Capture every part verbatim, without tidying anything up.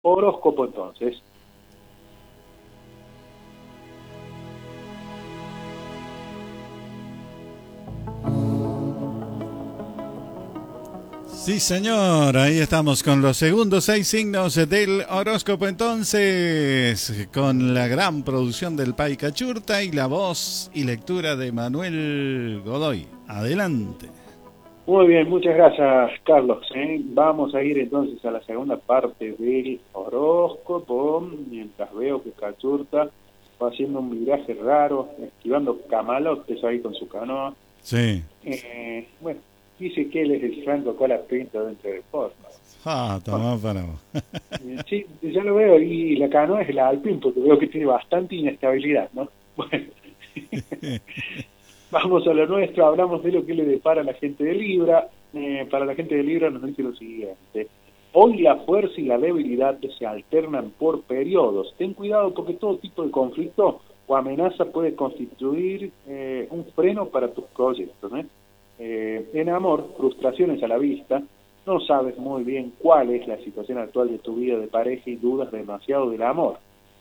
Horóscopo entonces. Sí, señor, ahí estamos con los segundos seis signos del horóscopo entonces, con la gran producción del Pai Cachurta y la voz y lectura de Manuel Godoy. Adelante. Muy bien, muchas gracias, Carlos. ¿eh? Vamos a ir entonces a la segunda parte del horóscopo, mientras veo que Cachurta va haciendo un viraje raro, esquivando camalotes ahí con su canoa. Sí. Eh, bueno, dice que él es el Franco Colapinto dentro del porno. Ah, toma para vos. Sí, ya lo veo, y la canoa es la Alpín, porque veo que tiene bastante inestabilidad, ¿no? Bueno, vamos a lo nuestro, hablamos de lo que le depara a la gente de Libra. Eh, para la gente de Libra nos dice lo siguiente: hoy la fuerza y la debilidad se alternan por periodos. Ten cuidado porque todo tipo de conflicto o amenaza puede constituir eh, un freno para tus proyectos, ¿eh? Eh, en amor, frustraciones a la vista, no sabes muy bien cuál es la situación actual de tu vida de pareja y dudas demasiado del amor.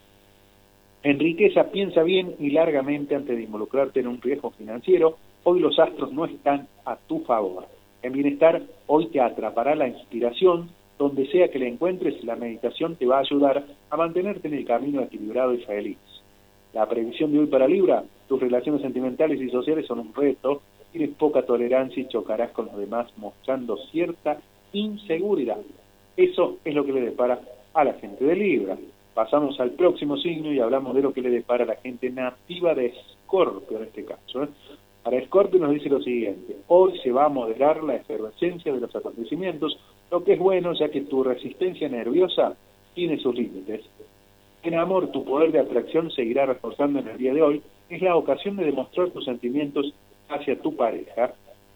En riqueza, piensa bien y largamente antes de involucrarte en un riesgo financiero. Hoy los astros no están a tu favor. En bienestar, hoy te atrapará la inspiración. Donde sea que la encuentres, la meditación te va a ayudar a mantenerte en el camino equilibrado y feliz. La previsión de hoy para Libra: tus relaciones sentimentales y sociales son un reto. Tienes poca tolerancia y chocarás con los demás mostrando cierta inseguridad. Eso es lo que le depara a la gente de Libra. Pasamos al próximo signo y hablamos de lo que le depara a la gente nativa de Escorpio en este caso. ¿eh? Para Escorpio nos dice lo siguiente: hoy se va a moderar la efervescencia de los acontecimientos, lo que es bueno ya que tu resistencia nerviosa tiene sus límites. En amor, tu poder de atracción seguirá reforzando en el día de hoy. Es la ocasión de demostrar tus sentimientos hacia tu pareja.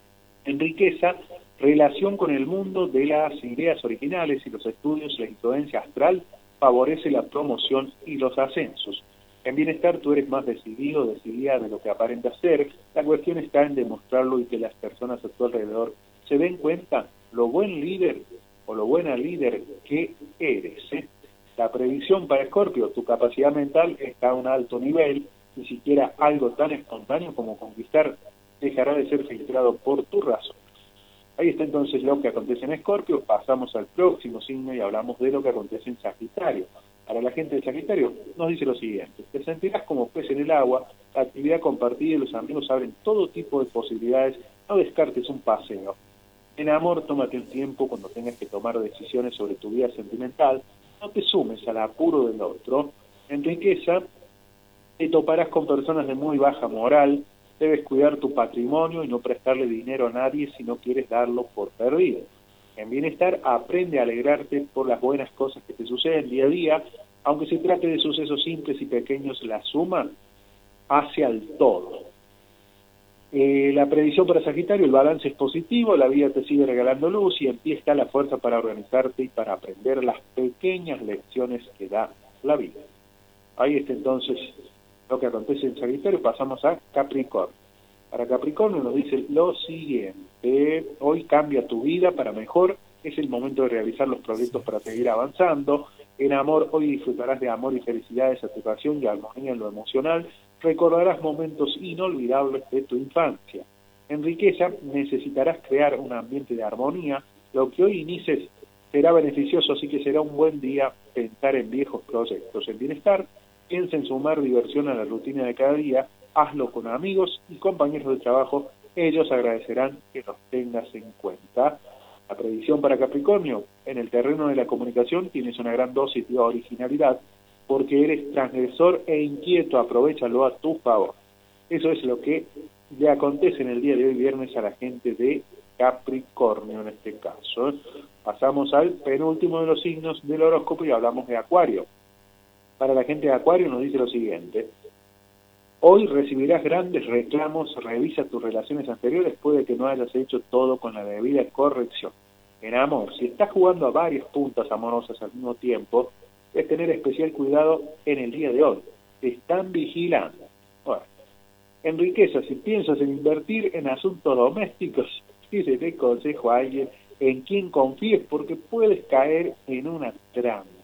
En riqueza, relación con el mundo de las ideas originales y los estudios, la influencia astral favorece la promoción y los ascensos. En bienestar, tú eres más decidido, decidida de lo que aparenta ser. La cuestión está en demostrarlo y que las personas a tu alrededor se den cuenta lo buen líder o lo buena líder que eres. ¿eh? La previsión para Escorpio: tu capacidad mental está a un alto nivel. Ni siquiera algo tan espontáneo como conquistar dejará de ser filtrado por tu razón. Ahí está entonces lo que acontece en Escorpio. Pasamos al próximo signo y hablamos de lo que acontece en Sagitario. Para la gente de Sagitario nos dice lo siguiente: te sentirás como pez en el agua. La actividad compartida y los amigos abren todo tipo de posibilidades. No descartes un paseo. En amor, tómate un tiempo cuando tengas que tomar decisiones sobre tu vida sentimental. No te sumes al apuro del otro. En riqueza, te toparás con personas de muy baja moral. Debes cuidar tu patrimonio y no prestarle dinero a nadie si no quieres darlo por perdido. En bienestar, aprende a alegrarte por las buenas cosas que te suceden día a día. Aunque se trate de sucesos simples y pequeños, la suma hace al todo. Eh, la predicción para Sagitario: el balance es positivo, la vida te sigue regalando luz y en ti está la fuerza para organizarte y para aprender las pequeñas lecciones que da la vida. Ahí está entonces lo que acontece en Sagitario. Pasamos a Capricornio. Para Capricornio nos dice lo siguiente: hoy cambia tu vida para mejor, es el momento de realizar los proyectos para seguir avanzando. En amor, hoy disfrutarás de amor y felicidad, satisfacción y armonía en lo emocional. Recordarás momentos inolvidables de tu infancia. En riqueza, necesitarás crear un ambiente de armonía. Lo que hoy inicies será beneficioso, así que será un buen día pensar en viejos proyectos. En bienestar, piensa en sumar diversión a la rutina de cada día. Hazlo con amigos y compañeros de trabajo. Ellos agradecerán que los tengas en cuenta. La predicción para Capricornio: en el terreno de la comunicación tienes una gran dosis de originalidad porque eres transgresor e inquieto. Aprovéchalo a tu favor. Eso es lo que le acontece en el día de hoy viernes a la gente de Capricornio en este caso. Pasamos al penúltimo de los signos del horóscopo y hablamos de Acuario. Para la gente de Acuario nos dice lo siguiente: hoy recibirás grandes reclamos. Revisa tus relaciones anteriores, puede que no hayas hecho todo con la debida corrección. En amor, si estás jugando a varias puntas amorosas al mismo tiempo, es tener especial cuidado en el día de hoy. Te están vigilando. Bueno, en riqueza, si piensas en invertir en asuntos domésticos, sí se te aconsejo a alguien en quien confíes porque puedes caer en una trampa.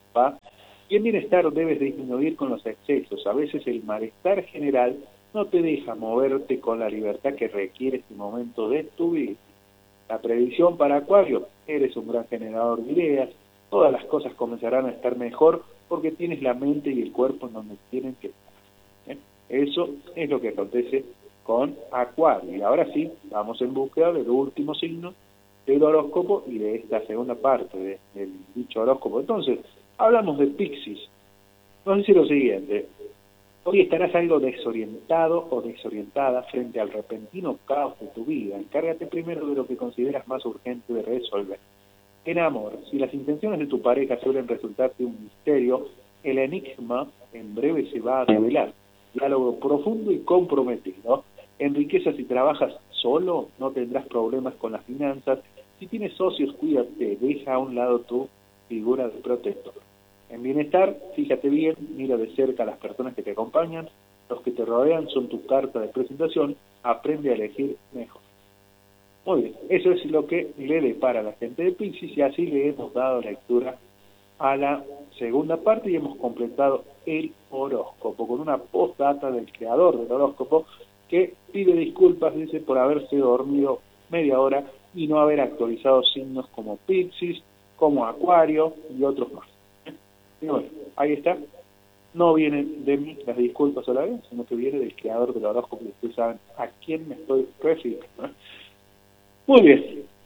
¿va? Y el bienestar debes disminuir con los excesos. A veces el malestar general no te deja moverte con la libertad que requiere este momento de tu vida. La predicción para Acuario: eres un gran generador de ideas, todas las cosas comenzarán a estar mejor porque tienes la mente y el cuerpo en donde tienen que estar. ¿Eh? Eso es lo que acontece con Acuario. Y ahora sí, vamos en búsqueda del último signo del horóscopo y de esta segunda parte de, del dicho horóscopo. Entonces, hablamos de Piscis. Nos dice lo siguiente: hoy estarás algo desorientado o desorientada frente al repentino caos de tu vida. Encárgate primero de lo que consideras más urgente de resolver. En amor, si las intenciones de tu pareja suelen resultarte un misterio, el enigma en breve se va a revelar. Diálogo profundo y comprometido. En riqueza, si trabajas solo, no tendrás problemas con las finanzas. Si tienes socios, cuídate, deja a un lado tu figura de protector. En bienestar, fíjate bien, mira de cerca a las personas que te acompañan, los que te rodean son tu carta de presentación, aprende a elegir mejor. Muy bien, eso es lo que le depara a la gente de Piscis, y así le hemos dado lectura a la segunda parte y hemos completado el horóscopo con una postdata del creador del horóscopo, que pide disculpas, dice, por haberse dormido media hora y no haber actualizado signos como Piscis, como Acuario y otros más. Y bueno, ahí está. No vienen de mí las disculpas a la vez, sino que viene del creador del horóscopo, y ustedes saben a quién me estoy refiriendo. Muy bien.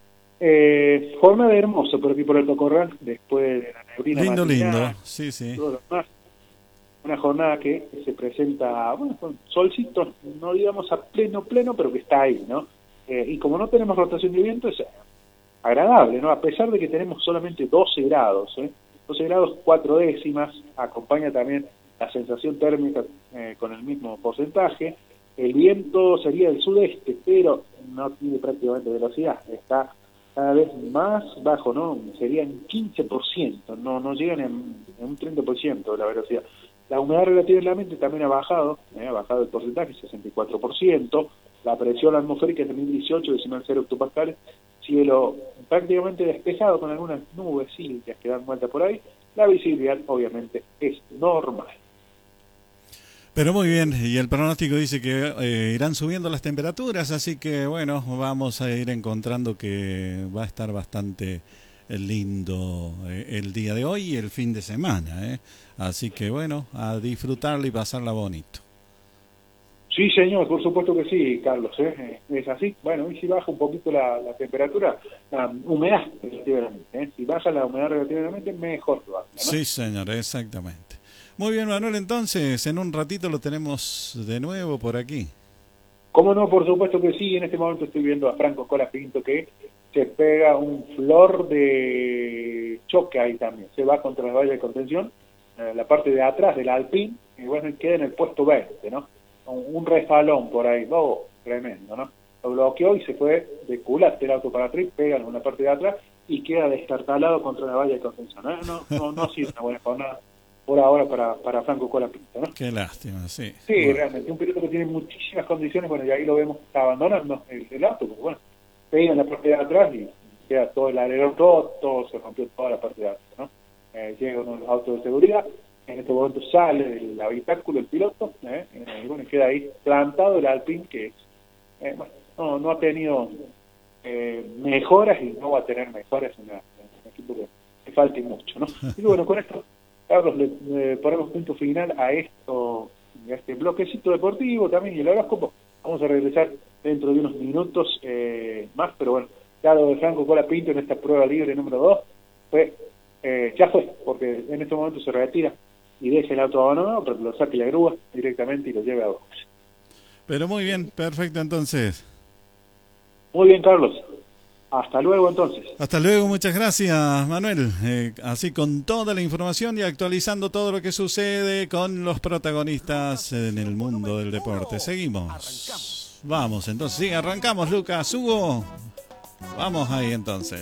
Eh, jornada hermosa por aquí por el Tocorral, después de la neblina lindo, matinal, lindo, sí, sí. todo lo demás. Una jornada que se presenta, bueno, con solcito, no digamos a pleno, pleno, pero que está ahí, ¿no? Eh, y como no tenemos rotación de viento, es agradable, ¿no? A pesar de que tenemos solamente doce grados, ¿eh? doce grados cuatro décimas, acompaña también la sensación térmica eh, con el mismo porcentaje. El viento sería del sudeste, pero no tiene prácticamente velocidad, está cada vez más bajo, ¿no? Serían quince por ciento, no, no llegan en, en un treinta por ciento de la velocidad. La humedad relativamente también ha bajado, ¿eh? ha bajado el porcentaje, sesenta y cuatro por ciento. La presión atmosférica es de mil dieciocho, decimal cero hectopascales. Cielo prácticamente despejado con algunas nubes silvas que dan vuelta por ahí. La visibilidad obviamente es normal. Pero muy bien, y el pronóstico dice que eh, irán subiendo las temperaturas, así que bueno, vamos a ir encontrando que va a estar bastante lindo eh, el día de hoy y el fin de semana, ¿eh? Así que bueno, a disfrutarla y pasarla bonito. Sí, señor, por supuesto que sí, Carlos, ¿eh? Es así. Bueno, y si baja un poquito la, la temperatura, la humedad relativamente, ¿eh? Si baja la humedad relativamente, mejor todavía, ¿no? Sí, señor, exactamente. Muy bien, Manuel, entonces, en un ratito lo tenemos de nuevo por aquí. ¿Cómo no? Por supuesto que sí. En este momento estoy viendo a Franco Colapinto, que se pega un flor de choque ahí también. Se va contra la valla de contención, eh, la parte de atrás del Alpine, y bueno, queda en el puesto veinte, ¿no? Un, un resbalón por ahí, oh, tremendo, ¿no? Lo bloqueó y se fue de culate el auto para atrás, pega en una parte de atrás y queda destartalado contra la valla de contención. ¿eh? No, no, no ha sido una buena jornada por ahora para, para Franco Colapinto, ¿no? Qué lástima, sí. Sí, bueno. Realmente, un piloto que tiene muchísimas condiciones, bueno, y ahí lo vemos, está abandonando el, el auto, porque bueno, pega en la parte de atrás y queda todo el alerón, todo, todo se rompió toda la parte de atrás, ¿no? Eh, llega un auto de seguridad, en este momento sale del habitáculo el piloto, ¿eh? y bueno, queda ahí plantado el Alpine, que eh, bueno, no, no ha tenido eh, mejoras y no va a tener mejoras en, la, en un equipo que, que falte mucho, ¿no? Y bueno, con esto, Carlos, le, le ponemos punto final a esto, a este bloquecito deportivo también y el horóscopo. Vamos a regresar dentro de unos minutos eh, más, pero bueno, ya lo de Franco Colapinto en esta prueba libre número dos fue, eh, ya fue, porque en este momento se retira y deja el auto abandonado, pero lo saque la grúa directamente y lo lleve a box. Pero muy bien, perfecto entonces. Muy bien, Carlos. Hasta luego entonces. Hasta luego, muchas gracias, Manuel. Eh, así con toda la información y actualizando todo lo que sucede con los protagonistas en el mundo del deporte. Seguimos. Vamos, entonces, sí, arrancamos, Lucas, Hugo. Vamos ahí entonces.